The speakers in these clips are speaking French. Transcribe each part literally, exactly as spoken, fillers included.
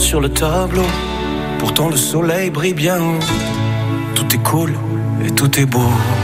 sur le tableau. Pourtant le soleil brille bien haut. Tout est cool et tout est beau.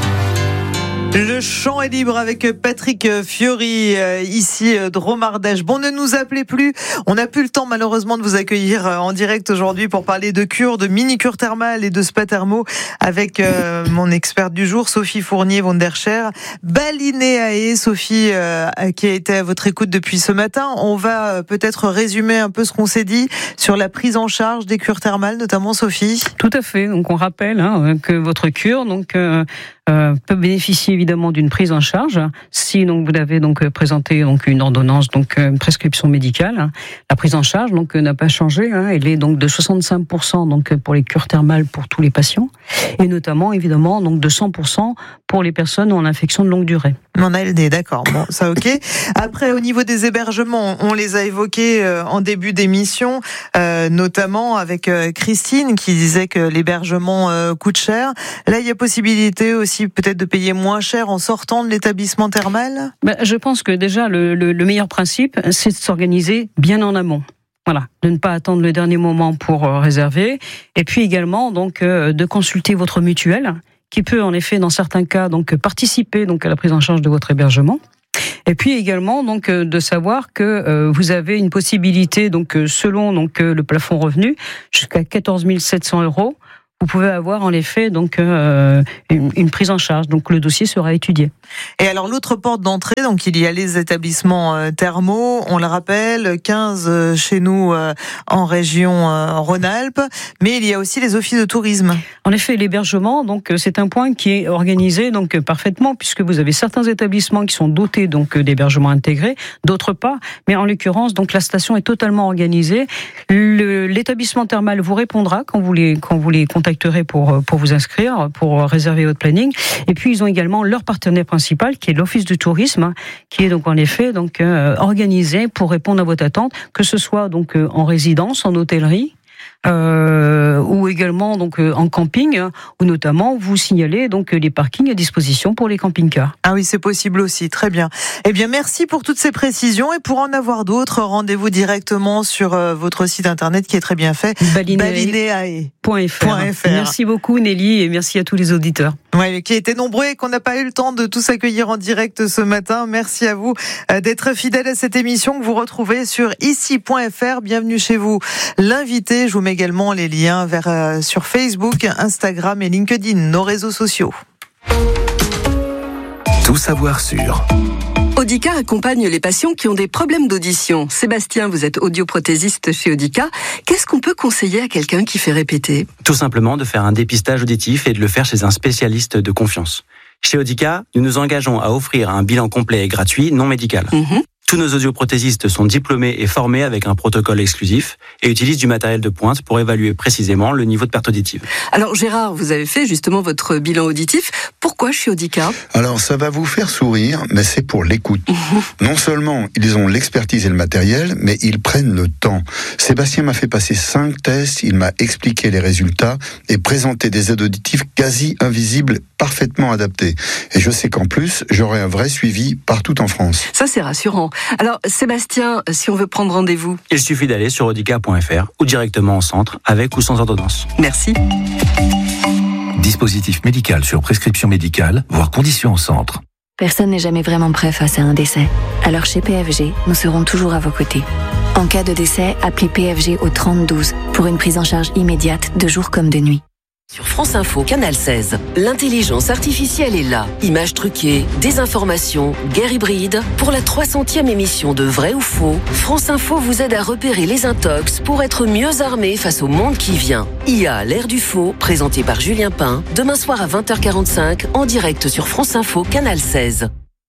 Le chant est libre avec Patrick Fiori, euh, ici euh, Dromardèche. Bon, ne nous appelez plus. On n'a plus le temps, malheureusement, de vous accueillir euh, en direct aujourd'hui pour parler de cure, de mini-cure thermale et de spa thermo avec euh, mon experte du jour, Sophie Fournier-Wondercher. Balinéae, Sophie, euh, qui a été à votre écoute depuis ce matin. On va euh, peut-être résumer un peu ce qu'on s'est dit sur la prise en charge des cures thermales, notamment Sophie. Tout à fait. Donc, on rappelle hein, que votre cure, donc, euh, euh, peut bénéficier évidemment d'une prise en charge si donc vous avez donc présenté donc une ordonnance, donc une prescription médicale. La prise en charge donc n'a pas changé, hein, elle est donc de soixante-cinq pour cent donc pour les cures thermales pour tous les patients et notamment évidemment donc de cent pour cent pour les personnes en infection de longue durée. On a L D, d'accord. Bon, ça ok. Après, au niveau des hébergements, on les a évoqués en début d'émission, euh, notamment avec Christine qui disait que l'hébergement euh, coûte cher. Là, il y a possibilité aussi peut-être de payer moins cher en sortant de l'établissement thermal ? Ben, je pense que déjà le, le, le meilleur principe, c'est de s'organiser bien en amont. Voilà, de ne pas attendre le dernier moment pour euh, réserver, et puis également donc euh, de consulter votre mutuelle, qui peut en effet dans certains cas donc participer donc à la prise en charge de votre hébergement. Et puis également donc euh, de savoir que euh, vous avez une possibilité donc euh, selon donc euh, le plafond revenu jusqu'à quatorze mille sept cents euros. Vous pouvez avoir en effet donc euh, une, une prise en charge. Donc le dossier sera étudié. Et alors l'autre porte d'entrée, donc il y a les établissements euh, thermaux, on le rappelle, quinze euh, chez nous euh, en région euh, Rhône-Alpes, mais il y a aussi les offices de tourisme. En effet, l'hébergement, donc c'est un point qui est organisé donc parfaitement puisque vous avez certains établissements qui sont dotés donc d'hébergement intégré, d'autres pas. Mais en l'occurrence, donc la station est totalement organisée. Le, l'établissement thermal vous répondra quand vous les quand vous les contacterez pour pour vous inscrire, pour réserver votre planning. Et puis ils ont également leur partenaire principal qui est l'office du tourisme, qui est donc en effet donc euh, organisé pour répondre à votre attente, que ce soit donc euh, en résidence, en hôtellerie. Euh, ou également donc euh, en camping, où notamment vous signalez donc les parkings à disposition pour les camping-cars. Ah oui, c'est possible aussi, très bien. Eh bien, merci pour toutes ces précisions et pour en avoir d'autres, rendez-vous directement sur euh, votre site internet qui est très bien fait, balinéae point f r. Merci beaucoup Nelly et merci à tous les auditeurs. Oui, qui étaient nombreux et qu'on n'a pas eu le temps de tous accueillir en direct ce matin. Merci à vous d'être fidèles à cette émission que vous retrouvez sur ici point f r. Bienvenue chez vous, l'invité. Je vous mets également les liens vers euh, sur Facebook, Instagram et LinkedIn, nos réseaux sociaux. Tout savoir sur Audica accompagne les patients qui ont des problèmes d'audition. Sébastien, vous êtes audioprothésiste chez Audica. Qu'est-ce qu'on peut conseiller à quelqu'un qui fait répéter ? Tout simplement de faire un dépistage auditif et de le faire chez un spécialiste de confiance. Chez Audica, nous nous engageons à offrir un bilan complet et gratuit non médical. Mmh. Tous nos audioprothésistes sont diplômés et formés avec un protocole exclusif et utilisent du matériel de pointe pour évaluer précisément le niveau de perte auditive. Alors Gérard, vous avez fait justement votre bilan auditif. Pourquoi chez Audica ? Alors ça va vous faire sourire, mais c'est pour l'écoute. Mmh. Non seulement ils ont l'expertise et le matériel, mais ils prennent le temps. Sébastien m'a fait passer cinq tests, il m'a expliqué les résultats et présenté des aides auditives quasi invisibles, parfaitement adaptées. Et je sais qu'en plus, j'aurai un vrai suivi partout en France. Ça c'est rassurant. Alors Sébastien, si on veut prendre rendez-vous, il suffit d'aller sur audica point f r ou directement en centre, avec ou sans ordonnance. Merci. Dispositif médical sur prescription médicale, voire conditions au centre. Personne n'est jamais vraiment prêt face à un décès. Alors chez P F G, nous serons toujours à vos côtés. En cas de décès, appelez P F G au trente douze pour une prise en charge immédiate de jour comme de nuit. Sur France Info, Canal seize, l'intelligence artificielle est là. Images truquées, désinformation, guerre hybride. Pour la trois centième émission de Vrai ou Faux, France Info vous aide à repérer les intox pour être mieux armé face au monde qui vient. I A, l'ère du faux, présenté par Julien Pain, demain soir à vingt heures quarante-cinq, en direct sur France Info, Canal seize.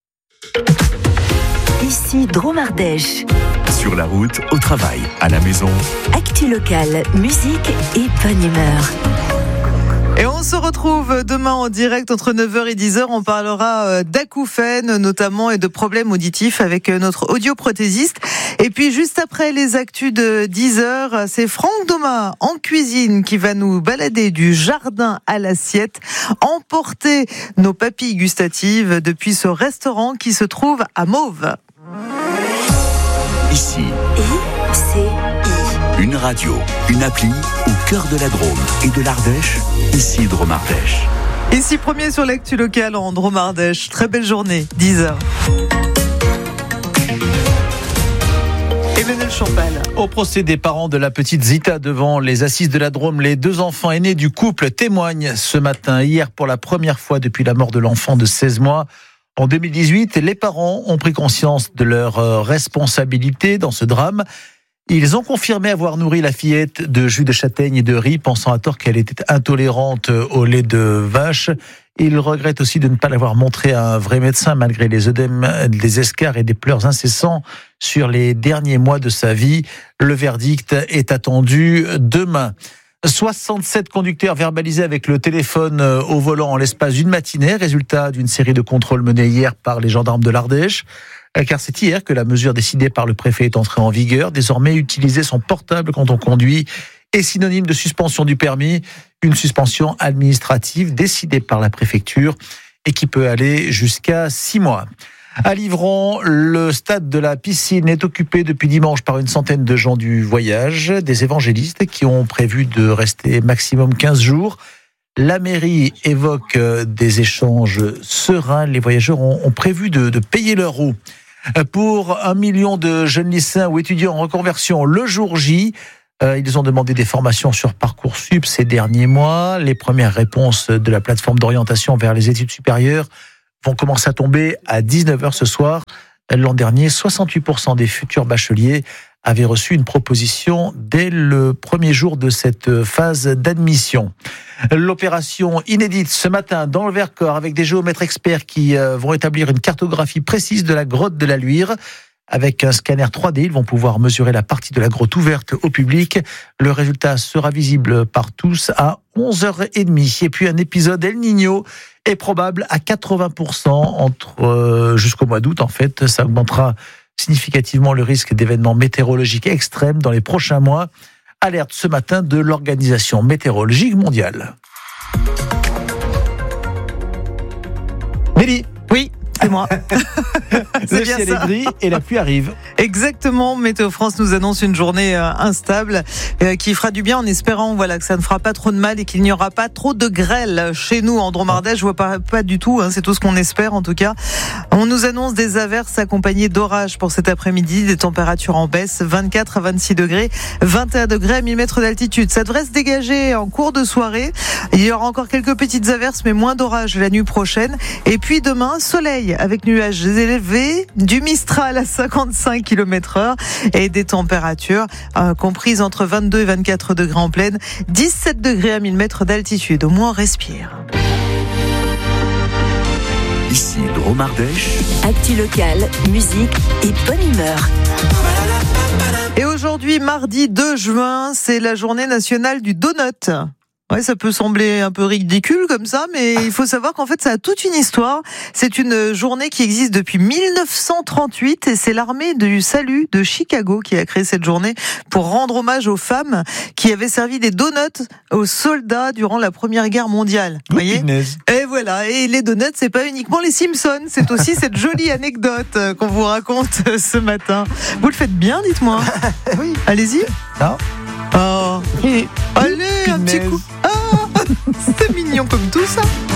Ici Dromardèche. Sur la route, au travail, à la maison. Actu locale, musique et bonne humeur. Et on se retrouve demain en direct entre neuf heures et dix heures. On parlera d'acouphènes notamment et de problèmes auditifs avec notre audioprothésiste. Et puis juste après les actus de dix heures, c'est Franck Domas en cuisine qui va nous balader du jardin à l'assiette, emporter nos papilles gustatives depuis ce restaurant qui se trouve à Mauves. Ici. I C I. Une Une radio, une appli au cœur de la Drôme et de l'Ardèche, ici Drôme-Ardèche. Ici premier sur l'actu locale en Drôme-Ardèche. Très belle journée, dix heures. Emmanuel Champal. Au procès des parents de la petite Zita devant les assises de la Drôme, les deux enfants aînés du couple témoignent ce matin. Hier, pour la première fois depuis la mort de l'enfant de seize mois, en deux mille dix-huit, les parents ont pris conscience de leur responsabilité dans ce drame. Ils ont confirmé avoir nourri la fillette de jus de châtaigne et de riz, pensant à tort qu'elle était intolérante au lait de vache. Ils regrettent aussi de ne pas l'avoir montré à un vrai médecin, malgré les œdèmes, des escarres et des pleurs incessants sur les derniers mois de sa vie. Le verdict est attendu demain. soixante-sept conducteurs verbalisés avec le téléphone au volant en l'espace d'une matinée, résultat d'une série de contrôles menés hier par les gendarmes de l'Ardèche. Car c'est hier que la mesure décidée par le préfet est entrée en vigueur. Désormais, utiliser son portable quand on conduit est synonyme de suspension du permis, une suspension administrative décidée par la préfecture et qui peut aller jusqu'à six mois. À Livron, le stade de la piscine est occupé depuis dimanche par une centaine de gens du voyage, des évangélistes qui ont prévu de rester maximum quinze jours. La mairie évoque des échanges sereins. Les voyageurs ont, ont prévu de, de payer leur eau. Pour un million de jeunes lycéens ou étudiants en reconversion, le jour J, euh, ils ont demandé des formations sur Parcoursup ces derniers mois. Les premières réponses de la plateforme d'orientation vers les études supérieures vont commencer à tomber à dix-neuf heures ce soir. L'an dernier, soixante-huit pour cent des futurs bacheliers avaient reçu une proposition dès le premier jour de cette phase d'admission. L'opération inédite ce matin dans le Vercors avec des géomètres experts qui vont établir une cartographie précise de la grotte de la Luire. Avec un scanner trois D, ils vont pouvoir mesurer la partie de la grotte ouverte au public. Le résultat sera visible par tous à onze heures trente. Et puis un épisode El Niño est probable à quatre-vingts pour cent entre, euh, jusqu'au mois d'août. En fait, ça augmentera significativement le risque d'événements météorologiques extrêmes dans les prochains mois. Alerte ce matin de l'Organisation météorologique mondiale. Mélie. Oui, c'est moi. C'est le bien ciel ça. est gris et la pluie arrive. Exactement, Météo France nous annonce une journée euh, instable euh, qui fera du bien en espérant voilà, que ça ne fera pas trop de mal et qu'il n'y aura pas trop de grêle chez nous en Drôme-Ardèche. Je vois pas, pas du tout, hein, c'est tout ce qu'on espère en tout cas. On nous annonce des averses accompagnées d'orages pour cet après-midi, des températures en baisse, vingt-quatre à vingt-six degrés, vingt et un degrés à mille mètres d'altitude. Ça devrait se dégager en cours de soirée. Il y aura encore quelques petites averses mais moins d'orages la nuit prochaine. Et puis demain, soleil avec nuages élevés, du Mistral à cinquante-cinq kilomètres heure et des températures euh, comprises entre vingt-deux et vingt-quatre degrés en pleine, dix-sept degrés à mille mètres d'altitude. Au moins on respire. Ici Drôme-Ardèche. Actu locale, musique et bonne humeur. Et aujourd'hui, mardi deux juin, c'est la journée nationale du donut. Ouais, ça peut sembler un peu ridicule comme ça, mais il faut savoir qu'en fait, ça a toute une histoire. C'est une journée qui existe depuis mille neuf cent trente-huit et c'est l'armée du salut de Chicago qui a créé cette journée pour rendre hommage aux femmes qui avaient servi des donuts aux soldats durant la Première Guerre mondiale. Vous voyez ? Et voilà. Et les donuts, c'est pas uniquement les Simpsons, c'est aussi cette jolie anecdote qu'on vous raconte ce matin. Vous le faites bien, dites-moi. Oui. Allez-y. Non. Oh. Allez, un petit coup. Ah, c'est mignon comme tout ça.